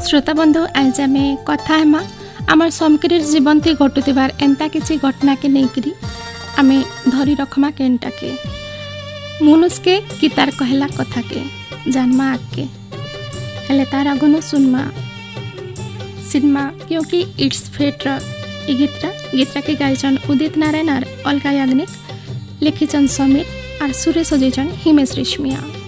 श्रोता बंधु आज आम कथा हेमा आमर समकीर जीवन थी घटुवार एंता किसी घटना के लेकिन आम धरी रखमा केनटा के मनुष्य कि तार कहला कथा के जानमा आग के हेले तार आगुन सुनमा सिनेमा क्योंकि इट्स फेट गीतरा के गायचन उदित नारायण और अलका याग्निक लिखिचन समीर और सुरेश अजयचन हिमेश रेशमिया।